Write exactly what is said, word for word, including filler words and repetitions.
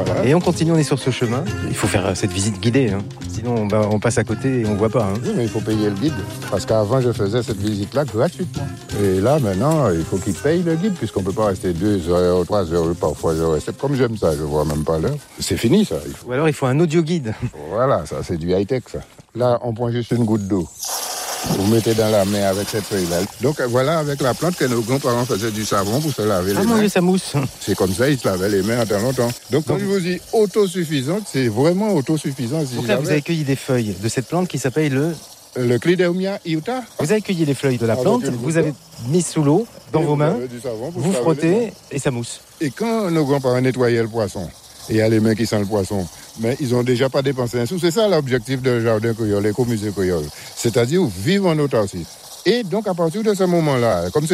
Voilà. Et on continue, on est sur ce chemin. Il faut faire cette visite guidée, hein. Sinon bah, on passe à côté et on voit pas. Hein. Oui, mais il faut payer le guide. Parce qu'avant, je faisais cette visite-là gratuitement. Et là, maintenant, il faut qu'il paye le guide, puisqu'on ne peut pas rester deux heures, trois heures, parfois je reste. Comme j'aime ça, je vois même pas l'heure. C'est fini, ça. Il faut... Ou alors il faut un audio guide. Voilà, ça, c'est du high-tech, ça. Là, on prend juste une goutte d'eau. Vous mettez dans la main avec cette feuille-là. Donc voilà, avec la plante que nos grands-parents faisaient du savon pour se laver ah les mon mains. Dieu, ça mousse. C'est comme ça, ils se lavaient les mains en tant longtemps. Donc quand je vous dis autosuffisante, c'est vraiment autosuffisant. Si Donc là, vous avez cueilli des feuilles de cette plante qui s'appelle le... Le Clidéomia iuta. Vous avez cueilli les feuilles de la plante, vous avez mis sous l'eau, dans et vos mains, vous, vous frottez et ça mousse. Et quand nos grands-parents nettoyaient le poisson, et il y a les mains qui sentent le poisson, mais ils n'ont déjà pas dépensé un sou. C'est ça l'objectif de Jardin Créole, l'écomusée créole. C'est-à-dire vivre en autarcie. Et donc à partir de ce moment-là, comme